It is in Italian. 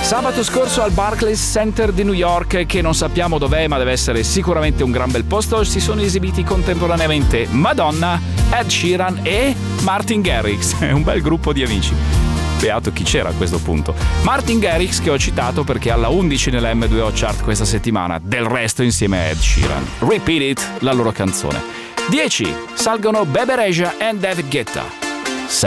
Sabato scorso al Barclays Center di New York, che non sappiamo dov'è ma deve essere sicuramente un gran bel posto, si sono esibiti contemporaneamente Madonna, Ed Sheeran e Martin Garrix, un bel gruppo di amici. Beato chi c'era a questo punto. Martin Garrix, che ho citato perché alla 11 nella M2O Chart questa settimana, del resto insieme a Ed Sheeran. Repeat It, la loro canzone. 10 salgono Bebe Rexha e David Guetta.